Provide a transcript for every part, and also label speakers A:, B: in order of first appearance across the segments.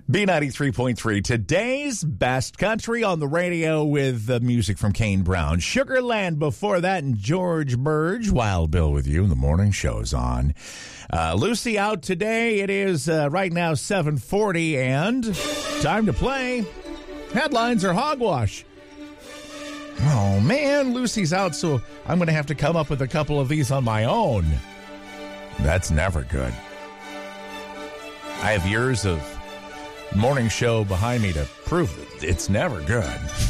A: B93.3, today's best country on the radio with music from Kane Brown. Sugarland before that, and George Burge. Wild Bill with you. The morning show's on. Lucy out today. It is right now 7:40 and time to play. Headlines are hogwash. Oh, man, Lucy's out, so I'm going to have to come up with a couple of these on my own. That's never good. I have years of morning show behind me to prove that it's never good.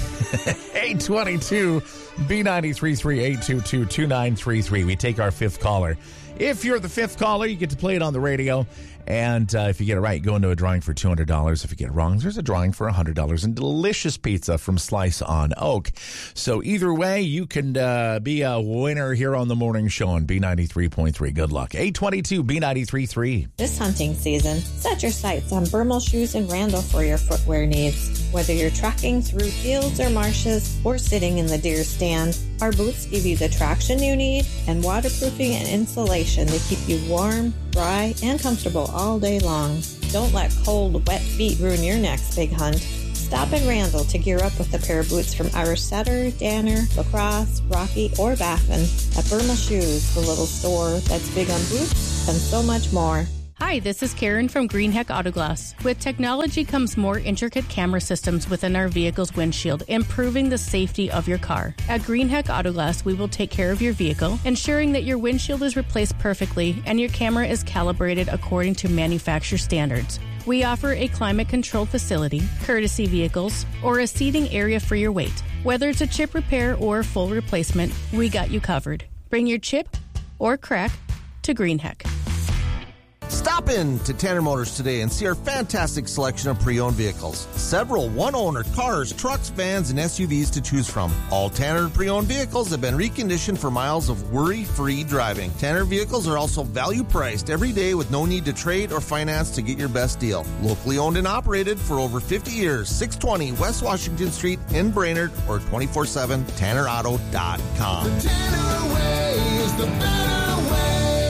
A: 822 B93.3 822-2933. We take our fifth caller. If you're the fifth caller, you get to play it on the radio. And if you get it right, you go into a drawing for $200. If you get it wrong, there's a drawing for $100 and delicious pizza from Slice on Oak. So either way, you can be a winner here on the morning show on B93.3. Good luck. 822 B93.3.
B: This hunting season, set your sights on Bermal Shoes in Randall for your footwear needs. Whether you're trekking through fields or marshes or sitting in the deer stand, our boots give you the traction you need and waterproofing and insulation to keep you warm, dry, and comfortable all day long. Don't let cold, wet feet ruin your next big hunt. Stop in Randall to gear up with a pair of boots from Irish Setter, Danner, Lacrosse, Rocky, or Baffin at Bermal Shoes, the little store that's big on boots and so much more.
C: Hi, this is Karen from Greenheck Autoglass. With technology comes more intricate camera systems within our vehicle's windshield, improving the safety of your car. At Greenheck Autoglass, we will take care of your vehicle, ensuring that your windshield is replaced perfectly and your camera is calibrated according to manufacturer standards. We offer a climate-controlled facility, courtesy vehicles, or a seating area for your weight. Whether it's a chip repair or full replacement, we got you covered. Bring your chip or crack to Greenheck.
D: Stop in to Tanner Motors today and see our fantastic selection of pre-owned vehicles. Several one-owner cars, trucks, vans, and SUVs to choose from. All Tanner pre-owned vehicles have been reconditioned for miles of worry-free driving. Tanner vehicles are also value-priced every day with no need to trade or finance to get your best deal. Locally owned and operated for over 50 years. 620 West Washington Street in Brainerd or 24/7 TannerAuto.com.
E: The Tanner way is the better way.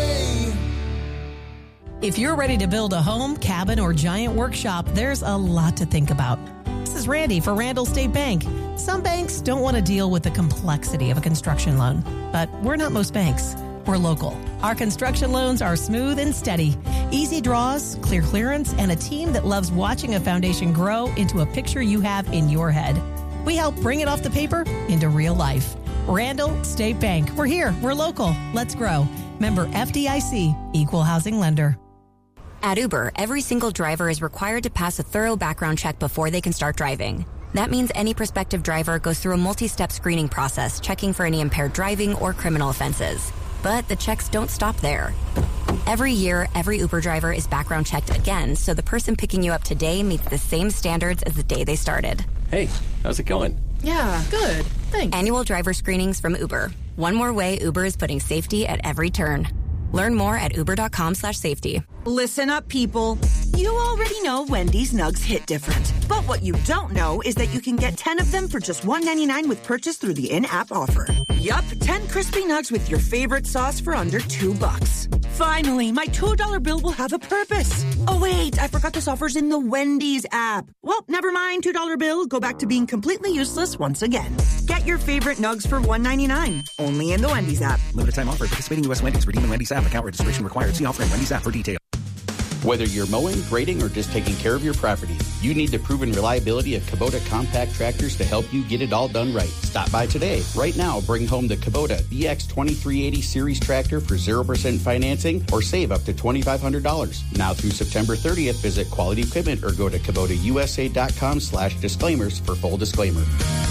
F: If you're ready to build a home, cabin, or giant workshop, there's a lot to think about. This is Randy for Randall State Bank. Some banks don't want to deal with the complexity of a construction loan, but we're not most banks. We're local. Our construction loans are smooth and steady. Easy draws, clear clearance, and a team that loves watching a foundation grow into a picture you have in your head. We help bring it off the paper into real life. Randall State Bank. We're here. We're local. Let's grow. Member FDIC, Equal Housing Lender.
G: At Uber, every single driver is required to pass a thorough background check before they can start driving. That means any prospective driver goes through a multi-step screening process, checking for any impaired driving or criminal offenses. But the checks don't stop there. Every year, every Uber driver is background checked again, so the person picking you up today meets the same standards as the day they started.
H: Hey, how's it going?
I: Yeah, good. Thanks.
G: Annual driver screenings from Uber. One more way Uber is putting safety at every turn. Learn more at uber.com/safety.
J: Listen up, people. You already know Wendy's Nugs hit different. But what you don't know is that you can get 10 of them for just $1.99 with purchase through the in-app offer. Yup, 10 crispy nugs with your favorite sauce for under $2. Finally, my $2 bill will have a purpose. Oh, wait, I forgot this offer's in the Wendy's app. Well, never mind, $2 bill. Go back to being completely useless once again. Get your favorite nugs for $1.99. Only in the Wendy's app.
K: Limited time offer. Participating U.S. Wendy's. Redeem in Wendy's app. Account registration required. See offer in Wendy's app for details.
H: Whether you're mowing, grading, or just taking care of your property, you need the proven reliability of Kubota compact tractors to help you get it all done right. Stop by today. Right now, bring home the Kubota BX2380 Series tractor for 0% financing or save up to $2,500. Now through September 30th, visit Quality Equipment or go to KubotaUSA.com/disclaimers for full disclaimer.